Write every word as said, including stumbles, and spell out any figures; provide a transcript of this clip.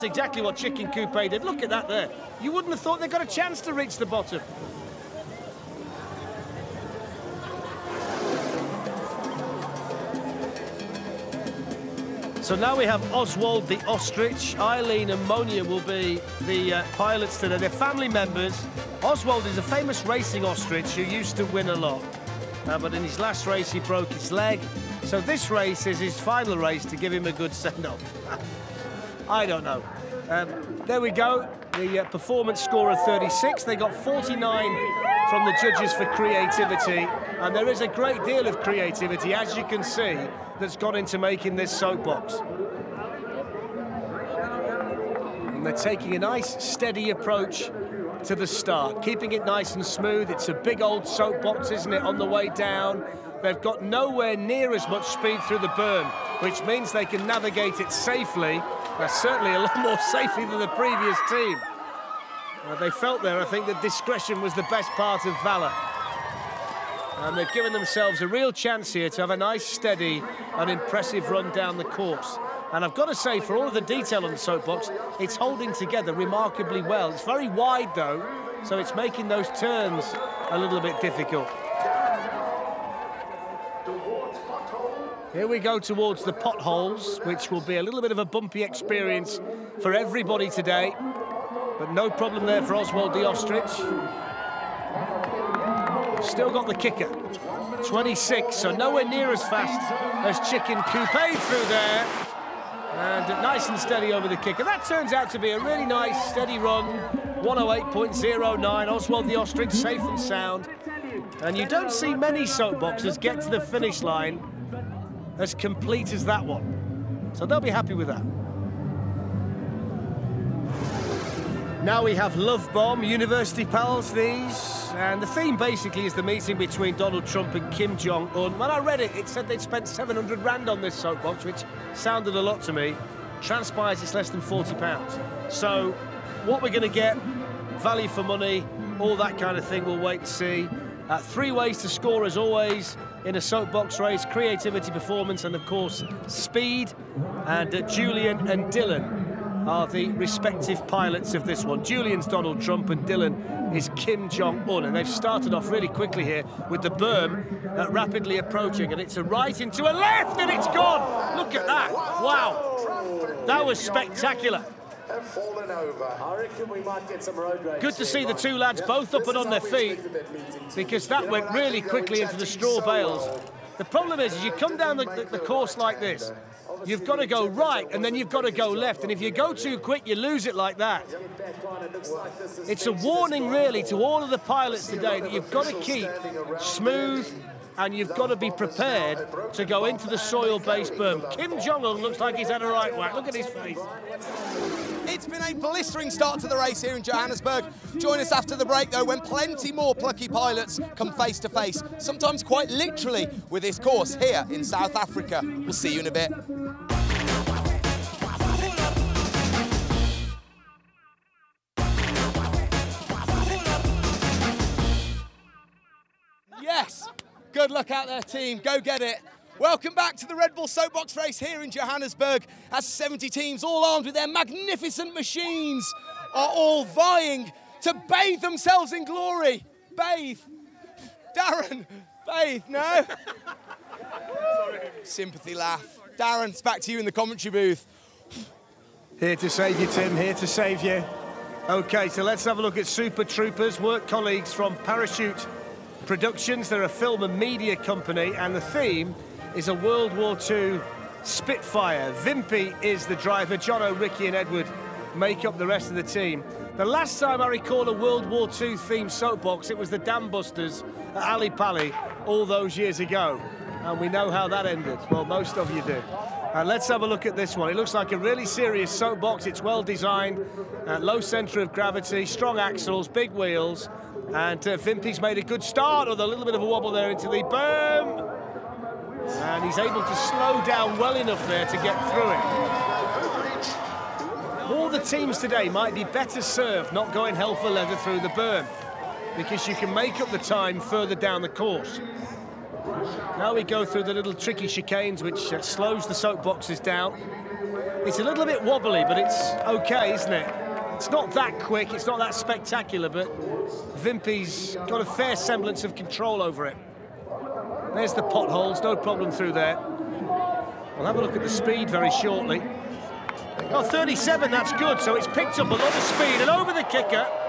Exactly what Chicken Coupe did. Look at that there. You wouldn't have thought they got a chance to reach the bottom. So now we have Oswald the Ostrich. Eileen and Monia will be the uh, pilots today. They're family members. Oswald is a famous racing ostrich who used to win a lot. Uh, but in his last race, he broke his leg. So this race is his final race to give him a good send-off. I don't know. Um, there we go. The uh, performance score of thirty-six. They got forty-nine from the judges for creativity. And there is a great deal of creativity, as you can see, that's gone into making this soapbox. And they're taking a nice, steady approach to the start, keeping it nice and smooth. It's a big old soapbox, isn't it, on the way down. They've got nowhere near as much speed through the berm, which means they can navigate it safely. Uh, certainly a lot more safely than the previous team. Uh, they felt there, I think, that discretion was the best part of valour. And they've given themselves a real chance here to have a nice, steady and impressive run down the course. And I've got to say, for all of the detail on the soapbox, it's holding together remarkably well. It's very wide, though, so it's making those turns a little bit difficult. Here we go towards the potholes, which will be a little bit of a bumpy experience for everybody today. But no problem there for Oswald the Ostrich. Still got the kicker. twenty-six, so nowhere near as fast as Chicken Coupe through there. And nice and steady over the kicker. That turns out to be a really nice, steady run. one oh eight point oh nine, Oswald the Ostrich, safe and sound. And you don't see many soapboxers get to the finish line as complete as that one. So they'll be happy with that. Now we have Love Bomb, University Pals, these. And the theme basically is the meeting between Donald Trump and Kim Jong-un. When I read it, it said they'd spent seven hundred rand on this soapbox, which sounded a lot to me. Transpires it's less than forty pounds. So what we're going to get, value for money, all that kind of thing, we'll wait and see. Uh, three ways to score, as always, in a soapbox race: creativity, performance, and, of course, speed. And uh, Julian and Dylan are the respective pilots of this one. Julian's Donald Trump and Dylan is Kim Jong-un. And they've started off really quickly here with the berm uh, rapidly approaching. And it's a right into a left, and it's gone! Look at that! Wow! That was spectacular. Have fallen over. I reckon we might get some road race. Good to see the two lads both up and on their feet, because that went really quickly into the straw bales. The problem is, is you come down the, the, the course like this, you've got to go right and then you've got to go left, and if you go too quick, you lose it like that. It's a warning, really, to all of the pilots today that you've got to keep smooth and you've got to be prepared to go into the soil-based berm. Kim Jong-un looks like he's had a right whack. Look at his face. It's been a blistering start to the race here in Johannesburg. Join us after the break, though, when plenty more plucky pilots come face to face, sometimes quite literally, with this course here in South Africa. We'll see you in a bit. Yes, good luck out there, team. Go get it. Welcome back to the Red Bull Soapbox race here in Johannesburg, as seventy teams, all armed with their magnificent machines, are all vying to bathe themselves in glory. Bathe. Darren, bathe, no? Sympathy laugh. Darren, it's back to you in the commentary booth. Here to save you, Tim, here to save you. OK, so let's have a look at Super Troopers, work colleagues from Parachute Productions. They're a film and media company, and the theme is a World War Two Spitfire. Vimpy is the driver. Jono, Ricky and Edward make up the rest of the team. The last time I recall a World War Two themed soapbox, it was the Dam Busters at Ali Pali all those years ago. And we know how that ended. Well, most of you do. And let's have a look at this one. It looks like a really serious soapbox. It's well designed, uh, low centre of gravity, strong axles, big wheels. And uh, Vimpy's made a good start, with a little bit of a wobble there into the berm. And he's able to slow down well enough there to get through it. All the teams today might be better served not going hell for leather through the berm, because you can make up the time further down the course. Now we go through the little tricky chicanes, which uh, slows the soapboxes down. It's a little bit wobbly, but it's okay, isn't it? It's not that quick, it's not that spectacular, but Vimpy's got a fair semblance of control over it. There's the potholes, no problem through there. We'll have a look at the speed very shortly. Oh, thirty-seven, that's good, so it's picked up a lot of speed, and over the kicker.